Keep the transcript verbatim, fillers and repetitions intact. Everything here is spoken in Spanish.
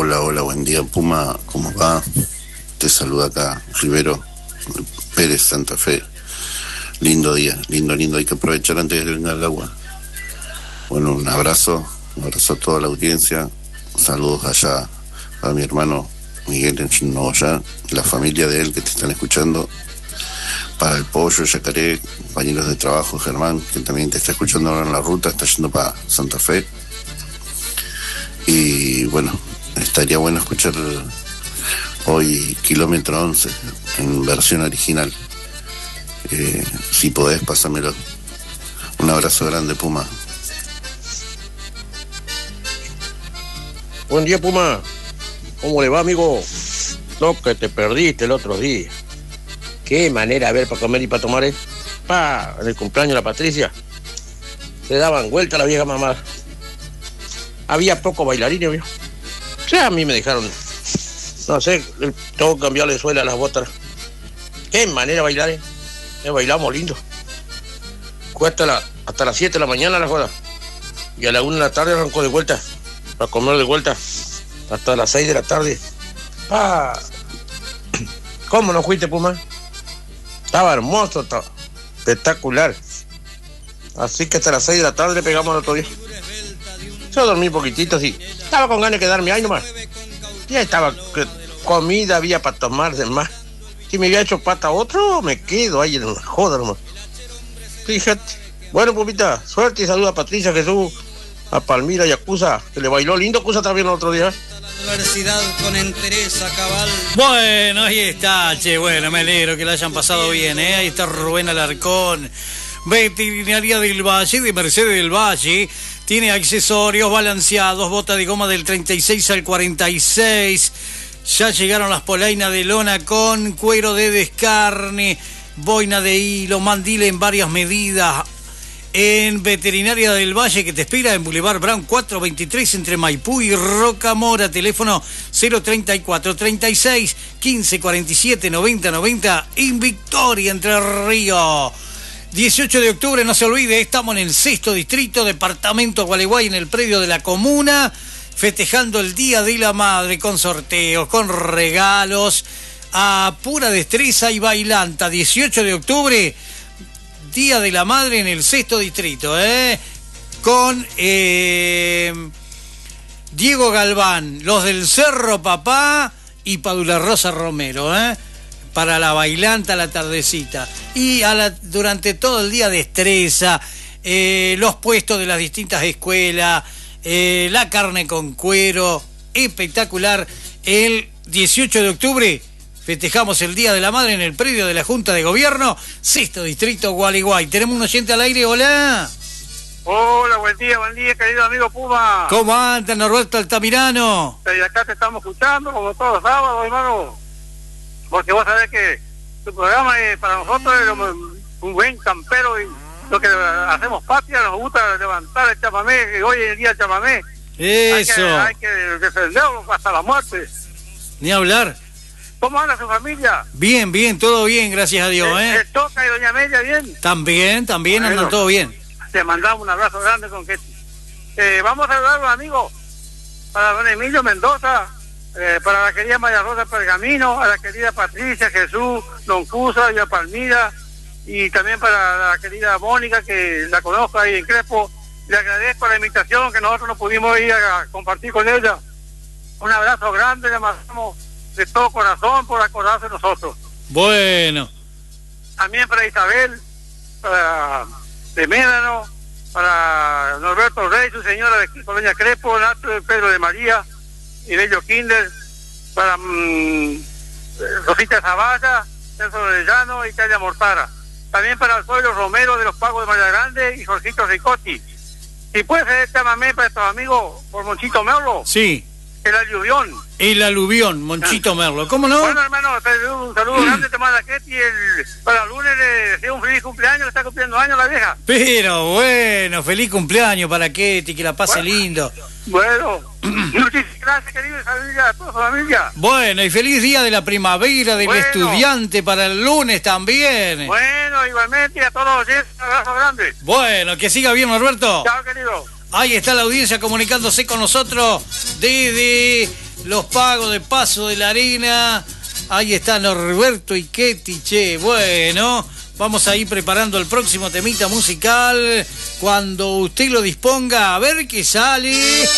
Hola, hola, buen día, Puma, ¿cómo va? Te saluda acá, Rivero Pérez, Santa Fe. Lindo día, lindo, lindo, hay que aprovechar antes de que venga el agua. Bueno, un abrazo, un abrazo a toda la audiencia, saludos allá a mi hermano Miguel en Novoyá, la familia de él que te están escuchando, para el Pollo, Yacaré, compañeros de trabajo, Germán, que también te está escuchando ahora en la ruta, está yendo para Santa Fe. Y bueno, estaría bueno escuchar hoy Kilómetro once en versión original. Eh, si podés, pásamelo. Un abrazo grande, Puma. Buen día, Puma. ¿Cómo le va, amigo? Lo que te perdiste el otro día. Qué manera de ver para comer y para tomar, ¿eh? Pa, en el cumpleaños de la Patricia se daban vuelta a la vieja mamá. Había pocos bailarines, viejo. O sea, a mí me dejaron, no sé, tengo que cambiarle suela a las botas. Qué manera de bailar, ¿eh? Eh, bailamos lindo. Cuesta la, hasta las siete de la mañana la joda. Y a la una de la tarde arrancó de vuelta, para comer de vuelta, hasta las seis de la tarde. Pa. ¿Cómo no fuiste, Puma? Estaba hermoso, estaba espectacular. Así que hasta las seis de la tarde le pegamos al otro día. Yo dormí poquitito, así. Estaba con ganas de quedarme ahí nomás. Ya estaba, que comida había para tomar de más. Si me había hecho pata otro, me quedo ahí en la joda nomás. Fíjate. Bueno, Pupita, suerte y saluda a Patricia, Jesús, a Palmira y a Cusa, que le bailó lindo Cusa también el otro día. Con entereza, cabal. Bueno, ahí está, che, bueno, me alegro que la hayan pasado bien, ¿eh? Ahí está Rubén Alarcón, Veterinaria del Valle, de Mercedes del Valle. Tiene accesorios balanceados, bota de goma del treinta y seis al cuarenta y seis. Ya llegaron las polainas de lona con cuero de descarne, boina de hilo, mandil en varias medidas. En Veterinaria del Valle, que te espera en Boulevard Brown cuatrocientos veintitrés entre Maipú y Rocamora. Teléfono cero treinta y cuatro, treinta y seis, quince, cuarenta y siete, noventa, noventa en Victoria, Entre Ríos. dieciocho de octubre, no se olvide, estamos en el sexto distrito, departamento Gualeguay, en el predio de la comuna, festejando el Día de la Madre con sorteos, con regalos, a pura destreza y bailanta. dieciocho de octubre, Día de la Madre en el sexto distrito, ¿eh? Con eh, Diego Galván, los del Cerro Papá y Padula Rosa Romero, ¿eh? Para la bailanta, la tardecita. Y a la, durante todo el día destreza, eh, los puestos de las distintas escuelas, eh, la carne con cuero, espectacular. El dieciocho de octubre festejamos el Día de la Madre en el predio de la Junta de Gobierno, sexto distrito, Gualeguay. Tenemos un oyente al aire, hola. Hola, buen día, buen día, querido amigo Puma. ¿Cómo anda, Norberto Altamirano? Y acá te estamos escuchando, como todos los sábados, hermano. Porque vos sabés que tu programa es para nosotros es un buen campero y lo que hacemos patria, nos gusta levantar el chamamé, que hoy en día el chamamé. Eso. Hay que, hay que defenderlo hasta la muerte. Ni hablar. ¿Cómo anda su familia? Bien, bien, todo bien, gracias a Dios, ¿eh? ¿Eh? Toca y doña Amelia bien? También, también bueno, andan todo bien. Te mandamos un abrazo grande con que eh, vamos a saludar a los amigos para don Emilio Mendoza, eh, para la querida María Rosa Pergamino, a la querida Patricia, Jesús, Don Cusa y a Palmira, y también para la querida Mónica, que la conozco ahí en Crespo. Le agradezco la invitación, que nosotros no pudimos ir a compartir con ella. Un abrazo grande, le mandamos de todo corazón por acordarse de nosotros. Bueno. También para Isabel, para de Médano, para Norberto Rey, su señora de Colonia Crespo, Nato de Pedro de María y Bello Kinder, para mmm, Rosita Zavalla, Celso Orellano y Calle Mortara. También para el pueblo Romero de los Pagos de Maya Grande y Jorgito Ricotti. Si puede ser chamamé para estos amigos por Monchito Merlo. Sí. El aluvión. El aluvión, Monchito Merlo. ¿Cómo no? Bueno, hermano, un saludo grande, te manda Ketty, el para el lunes le deseo un feliz cumpleaños, que está cumpliendo años la vieja. Pero bueno, feliz cumpleaños para Ketty, que la pase bueno, lindo. Bueno, muchísimas gracias, querido, familia, a toda su familia. Bueno, y feliz día de la primavera del bueno. estudiante para el lunes también. Bueno, igualmente, a todos los oyentes, un abrazo grande. Bueno, que siga bien, Norberto. Chao, querido. Ahí está la audiencia comunicándose con nosotros desde los pagos de Paso de la Arena. Ahí está Norberto y Ketty, che. Bueno, vamos a ir preparando el próximo temita musical. Cuando usted lo disponga, a ver qué sale.